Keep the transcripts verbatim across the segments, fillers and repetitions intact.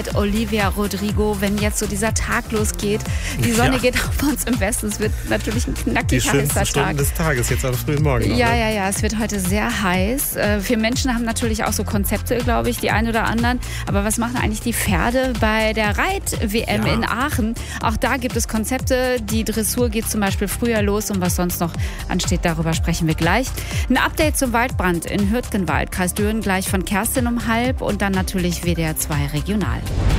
Olivia Rodrigo, wenn jetzt so dieser Tag losgeht. Die Sonne ja. geht auf uns im Westen. Es wird natürlich ein knackig heißer Tag. Die schönsten Stunden des Tages, jetzt am frühen Morgen. Noch, ja, ne? ja, ja. Es wird heute sehr heiß. Viele Menschen haben natürlich auch so Konzepte, glaube ich, die einen oder anderen. Aber was machen eigentlich die Pferde bei der Reit-W M ja. in Aachen? Auch da gibt es Konzepte. Die Dressur geht zum Beispiel früher los. Und was sonst noch ansteht, darüber sprechen wir gleich. Ein Update zum Waldbrand in Hürtgenwald, Kreis Düren, gleich von Kerstin um halb. Und dann natürlich W D R zwei Regional.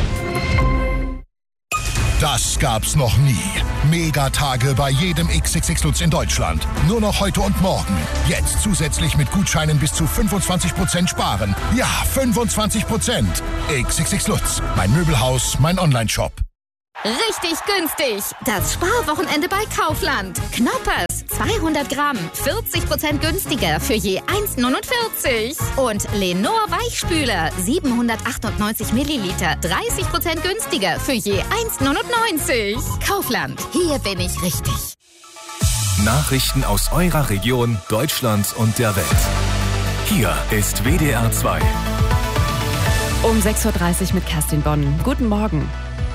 Das gab's noch nie. Megatage bei jedem X X X Lutz in Deutschland. Nur noch heute und morgen. Jetzt zusätzlich mit Gutscheinen bis zu fünfundzwanzig Prozent sparen. Ja, fünfundzwanzig Prozent. X X X Lutz. Mein Möbelhaus, mein Onlineshop. Richtig günstig. Das Sparwochenende bei Kaufland. Knoppers, zweihundert Gramm, vierzig Prozent günstiger für je eins neunundvierzig. Und Lenor Weichspüler, siebenhundertachtundneunzig Milliliter, dreißig Prozent günstiger für je eins neunundneunzig. Kaufland, hier bin ich richtig. Nachrichten aus eurer Region, Deutschland und der Welt. Hier ist W D R zwei. Um sechs Uhr dreißig mit Kerstin Bonn. Guten Morgen.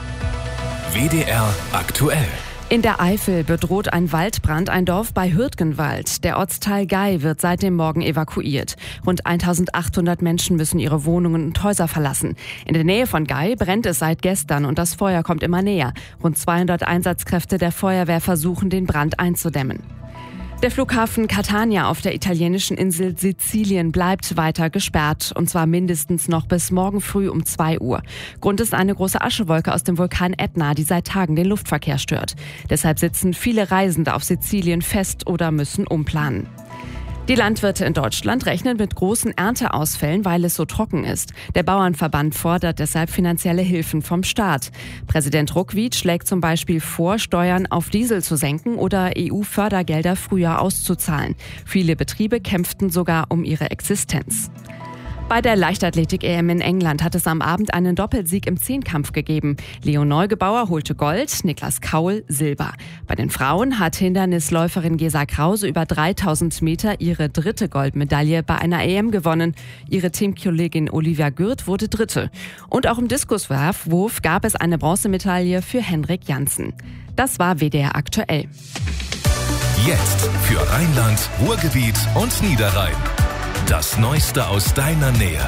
W D R aktuell. In der Eifel bedroht ein Waldbrand ein Dorf bei Hürtgenwald. Der Ortsteil Gei wird seit dem Morgen evakuiert. Rund eintausendachthundert Menschen müssen ihre Wohnungen und Häuser verlassen. In der Nähe von Gei brennt es seit gestern und das Feuer kommt immer näher. Rund zweihundert Einsatzkräfte der Feuerwehr versuchen, den Brand einzudämmen. Der Flughafen Catania auf der italienischen Insel Sizilien bleibt weiter gesperrt, und zwar mindestens noch bis morgen früh um zwei Uhr. Grund ist eine große Aschewolke aus dem Vulkan Ätna, die seit Tagen den Luftverkehr stört. Deshalb sitzen viele Reisende auf Sizilien fest oder müssen umplanen. Die Landwirte in Deutschland rechnen mit großen Ernteausfällen, weil es so trocken ist. Der Bauernverband fordert deshalb finanzielle Hilfen vom Staat. Präsident Ruckwied schlägt zum Beispiel vor, Steuern auf Diesel zu senken oder E U-Fördergelder früher auszuzahlen. Viele Betriebe kämpften sogar um ihre Existenz. Bei der Leichtathletik-E M in England hat es am Abend einen Doppelsieg im Zehnkampf gegeben. Leo Neugebauer holte Gold, Niklas Kaul Silber. Bei den Frauen hat Hindernisläuferin Gesa Krause über dreitausend Meter ihre dritte Goldmedaille bei einer E M gewonnen. Ihre Teamkollegin Olivia Gürt wurde Dritte. Und auch im Diskuswurf gab es eine Bronzemedaille für Henrik Janssen. Das war W D R aktuell. Jetzt für Rheinland, Ruhrgebiet und Niederrhein. Das Neueste aus deiner Nähe.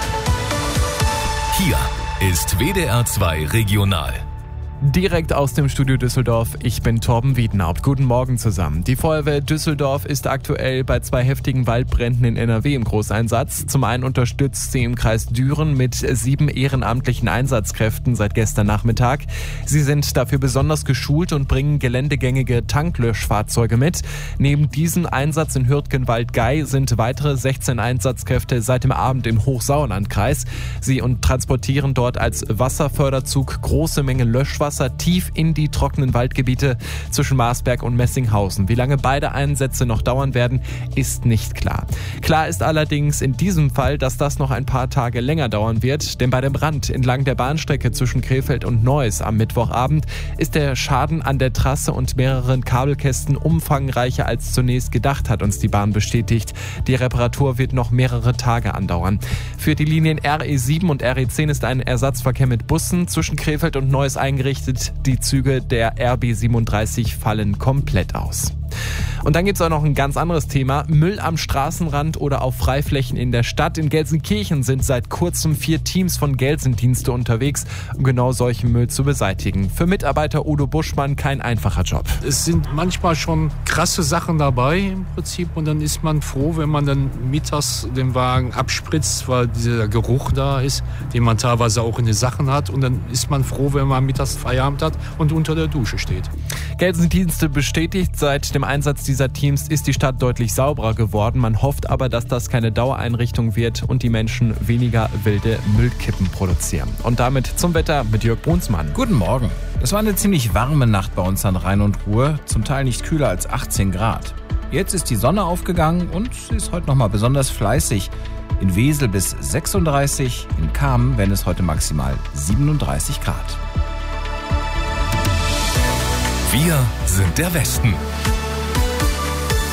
Hier ist W D R zwei Regional. Direkt aus dem Studio Düsseldorf, ich bin Torben Wiedenhaupt. Guten Morgen zusammen. Die Feuerwehr Düsseldorf ist aktuell bei zwei heftigen Waldbränden in N R W im Großeinsatz. Zum einen unterstützt sie im Kreis Düren mit sieben ehrenamtlichen Einsatzkräften seit gestern Nachmittag. Sie sind dafür besonders geschult und bringen geländegängige Tanklöschfahrzeuge mit. Neben diesem Einsatz in Hürtgenwald-Gei sind weitere sechzehn Einsatzkräfte seit dem Abend im Hochsauerlandkreis. Sie und transportieren dort als Wasserförderzug große Mengen Löschwasser tief in die trockenen Waldgebiete zwischen Marsberg und Messinghausen. Wie lange beide Einsätze noch dauern werden, ist nicht klar. Klar ist allerdings in diesem Fall, dass das noch ein paar Tage länger dauern wird, denn bei dem Brand entlang der Bahnstrecke zwischen Krefeld und Neuss am Mittwochabend ist der Schaden an der Trasse und mehreren Kabelkästen umfangreicher als zunächst gedacht, hat uns die Bahn bestätigt. Die Reparatur wird noch mehrere Tage andauern. Für die Linien R E sieben und R E zehn ist ein Ersatzverkehr mit Bussen zwischen Krefeld und Neuss eingerichtet. Die Züge der R B siebenunddreißig fallen komplett aus. Und dann gibt es auch noch ein ganz anderes Thema. Müll am Straßenrand oder auf Freiflächen in der Stadt. In Gelsenkirchen sind seit kurzem vier Teams von Gelsendienste unterwegs, um genau solchen Müll zu beseitigen. Für Mitarbeiter Udo Buschmann kein einfacher Job. Es sind manchmal schon krasse Sachen dabei im Prinzip und dann ist man froh, wenn man dann mittags den Wagen abspritzt, weil dieser Geruch da ist, den man teilweise auch in den Sachen hat, und dann ist man froh, wenn man mittags Feierabend hat und unter der Dusche steht. Gelsendienste bestätigt, seit dem Einsatz dieser Teams ist die Stadt deutlich sauberer geworden. Man hofft aber, dass das keine Dauereinrichtung wird und die Menschen weniger wilde Müllkippen produzieren. Und damit zum Wetter mit Jörg Brunsmann. Guten Morgen. Es war eine ziemlich warme Nacht bei uns an Rhein und Ruhr, zum Teil nicht kühler als achtzehn Grad. Jetzt ist die Sonne aufgegangen und sie ist heute nochmal besonders fleißig. In Wesel bis sechsunddreißig, in Kamen werden es heute maximal siebenunddreißig Grad. Wir sind der Westen.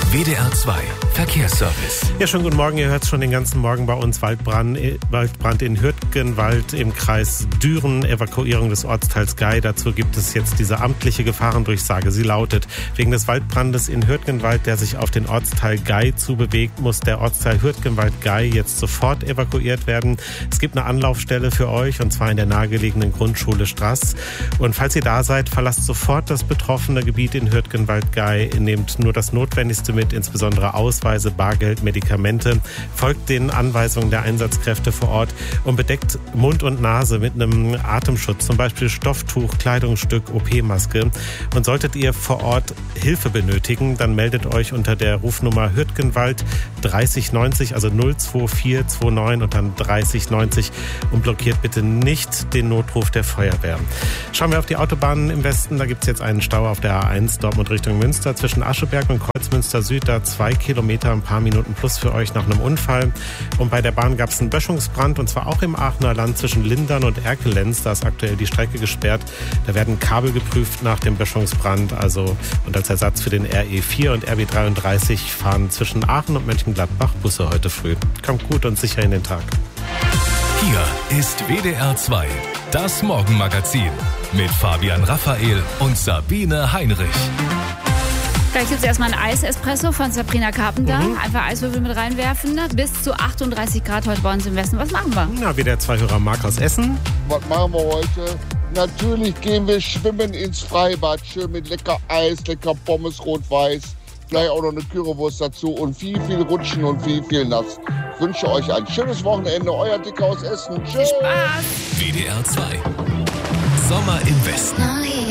W D R zwei Verkehrsservice. Ja, schönen guten Morgen. Ihr hört es schon den ganzen Morgen bei uns. Waldbrand, Waldbrand in Hürtgenwald im Kreis Düren. Evakuierung des Ortsteils Gei. Dazu gibt es jetzt diese amtliche Gefahrendurchsage. Sie lautet: Wegen des Waldbrandes in Hürtgenwald, der sich auf den Ortsteil Gei zubewegt, muss der Ortsteil Hürtgenwald-Gei jetzt sofort evakuiert werden. Es gibt eine Anlaufstelle für euch, und zwar in der nahegelegenen Grundschule Straß. Und falls ihr da seid, verlasst sofort das betroffene Gebiet in Hürtgenwald-Gei. Nehmt nur das Notwendigste mit, insbesondere Ausweise, Bargeld, Medikamente. Folgt den Anweisungen der Einsatzkräfte vor Ort und bedeckt Mund und Nase mit einem Atemschutz, zum Beispiel Stofftuch, Kleidungsstück, O P-Maske. Und solltet ihr vor Ort Hilfe benötigen, dann meldet euch unter der Rufnummer Hürtgenwald dreißig neunzig, also null zwei vier zwei neun und dann dreißig neunzig, und blockiert bitte nicht den Notruf der Feuerwehr. Schauen wir auf die Autobahnen im Westen. Da gibt es jetzt einen Stau auf der A eins Dortmund Richtung Münster zwischen Ascheberg und Kreuzmünster Süd. Da zwei Kilometer, ein paar Minuten plus für euch nach einem Unfall. Und bei der Bahn gab es einen Böschungsbrand, und zwar auch im Aachener Land zwischen Lindern und Erkelenz. Da ist aktuell die Strecke gesperrt. Da werden Kabel geprüft nach dem Böschungsbrand. Also, und als Ersatz für den R E vier und R B dreiunddreißig fahren zwischen Aachen und Mönchengladbach Busse heute früh. Kommt gut und sicher in den Tag. Hier ist W D R zwei, das Morgenmagazin mit Fabian Raphael und Sabine Heinrich. Gleich gibt es erstmal ein Eis-Espresso von Sabrina Carpenter. Mhm. Einfach Eiswürfel mit reinwerfen. Bis zu achtunddreißig Grad heute bei uns im Westen. Was machen wir? Na, wie der Zweihörer Marc aus Essen. Was machen wir heute? Natürlich gehen wir schwimmen ins Freibad. Schön mit lecker Eis, lecker Pommes rot-weiß. Vielleicht auch noch eine Currywurst dazu und viel, viel Rutschen und viel, viel nass. Ich wünsche euch ein schönes Wochenende. Euer Dicker aus Essen. Tschüss. Viel Spaß. W D R zwei. Sommer im Westen.